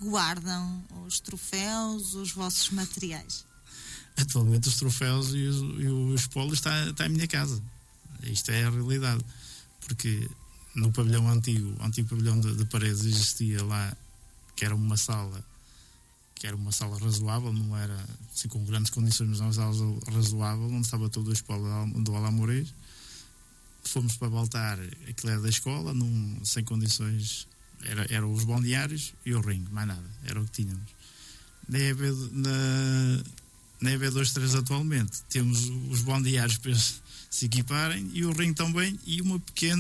guardam os troféus, os vossos materiais? Atualmente os troféus e o espólio está em minha casa. Isto é a realidade. Porque no pavilhão antigo, o antigo pavilhão de Paredes, existia lá, que era uma sala razoável, não era assim com grandes condições, mas uma sala razoável, onde estava todo o espólio do Alamorês. Fomos para Baltar, aquilo era da escola, sem condições, eram os balneários e o ringue, mais nada, era o que tínhamos. Na EB23 atualmente temos os balneários para se equiparem e o ringue também, e um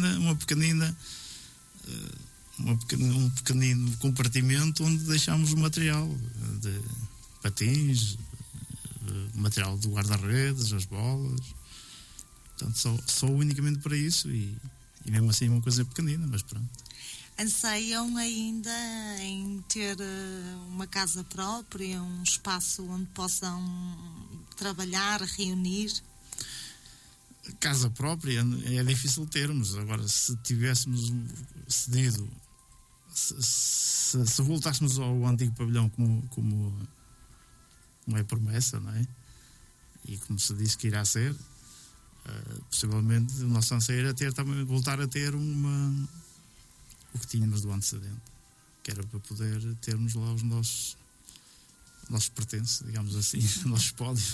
pequenino compartimento onde deixamos o material de patins, material do guarda-redes, as bolas. Portanto, só unicamente para isso, e mesmo assim é uma coisa pequenina, mas pronto. Anseiam ainda em ter uma casa própria, um espaço onde possam trabalhar, reunir? Casa própria é difícil termos. Agora, se tivéssemos cedido, se voltássemos ao antigo pavilhão como é promessa, não é? E como se disse que irá ser, possivelmente o nosso anseio era voltar a ter o que tínhamos do antecedente, que era para poder termos lá os nossos pertences, digamos assim, o nosso espólio.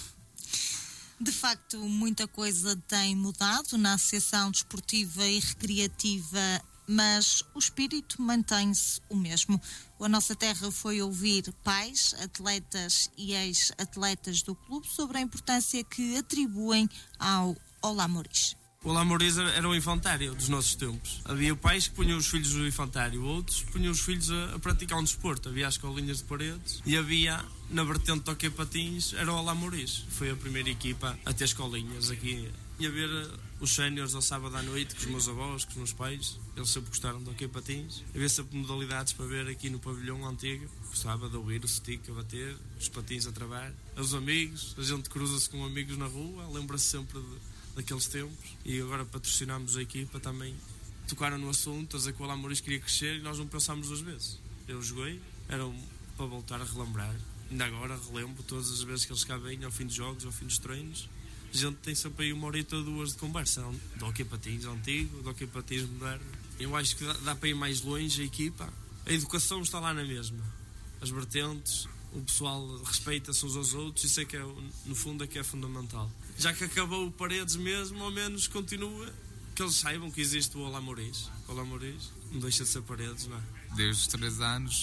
De facto, muita coisa tem mudado na Associação Desportiva e Recreativa, mas o espírito mantém-se o mesmo. A Nossa Terra foi ouvir pais, atletas e ex-atletas do clube sobre a importância que atribuem ao Alamorís. O Alamorís era o infantário dos nossos tempos. Havia pais que punham os filhos no infantário, outros punham os filhos a praticar um desporto. Havia as escolinhas de Paredes e havia, na vertente de hockey patins, era o Alamorís. Foi a primeira equipa a ter escolinhas aqui. E a ver os séniores ao sábado à noite com os meus avós, com os meus pais. Eles sempre gostaram de hockey patins. Havia sempre modalidades para ver aqui no pavilhão antigo. Gostava de ouvir o stick a bater, os patins a travar. Os amigos, a gente cruza-se com amigos na rua, lembra-se sempre daqueles tempos. E agora patrocinámos a equipa também. Tocaram no assunto, a dizer que o Alamorís queria crescer e nós não pensámos duas vezes. Eu joguei, era para voltar a relembrar. Ainda agora relembro todas as vezes que eles cá vêm, ao fim dos jogos, ao fim dos treinos. A gente tem sempre aí 1 ou 2 horas de conversa, do hockey patins antigo, do hockey patins moderno. Eu acho que dá para ir mais longe a equipa. A educação está lá na mesma. As vertentes, o pessoal respeita-se uns aos outros, isso é que é, no fundo, é que é fundamental. Já que acabou o Paredes mesmo, ao menos continua, que eles saibam que existe o Alamorís. O Alamorís não deixa de ser Paredes, não é? Desde os 3 anos,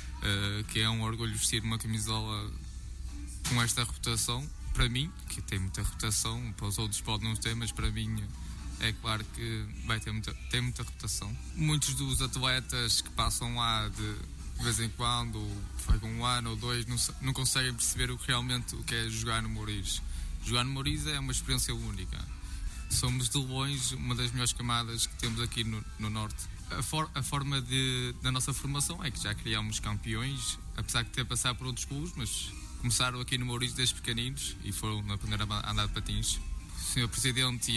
que é um orgulho vestir uma camisola com esta reputação. Para mim, que tem muita reputação, para os outros pode não ter, mas para mim é claro que tem muita reputação. Muitos dos atletas que passam lá de vez em quando, foi com 1 ano ou 2, não conseguem perceber realmente o que é jogar no Mouriz. Jogar no Mouriz é uma experiência única. Somos de longe uma das melhores camadas que temos aqui no Norte. A forma da nossa formação é que já criámos campeões, apesar de ter passado por outros clubes, mas começaram aqui no Mouriz desde pequeninos e foram aprender a andar de patins. O Sr. Presidente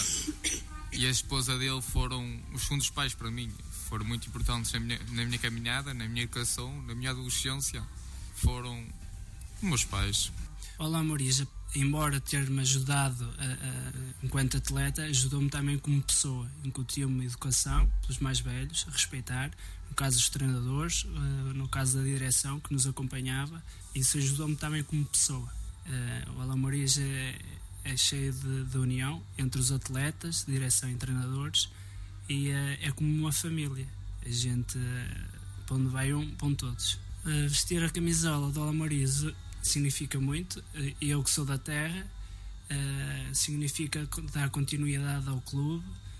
e a esposa dele foram os segundos pais para mim. Foram muito importantes na minha caminhada, na minha educação, na minha adolescência. Foram meus pais. Olá, Mouriz. Embora ter-me ajudado enquanto atleta, ajudou-me também como pessoa. Incutiu-me educação pelos mais velhos, a respeitar, no caso dos treinadores, no caso da direção que nos acompanhava. Isso ajudou-me também como pessoa. O Alamorís é cheio de união entre os atletas, direção e treinadores, e é como uma família. A gente, para onde vai um, vão todos. Vestir a camisola do Alamorís significa muito. Eu que sou da terra, significa dar continuidade ao clube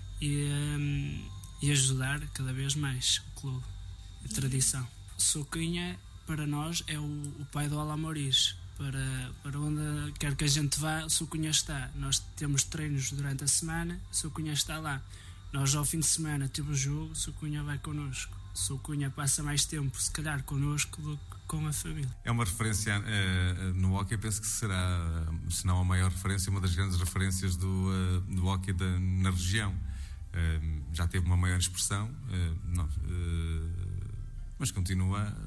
e ajudar cada vez mais o clube, a tradição. Soucunha para nós é o pai do Alamorís. Para onde quer que a gente vá, Soucunha está. Nós temos treinos durante a semana, Soucunha está lá. Nós ao fim de semana temos jogo, Soucunha vai connosco. Soucunha passa mais tempo, se calhar, connosco do que com a família. É uma referência no hóquei, penso que será, se não a maior referência, uma das grandes referências do hóquei na região. Já teve uma maior expressão, mas continua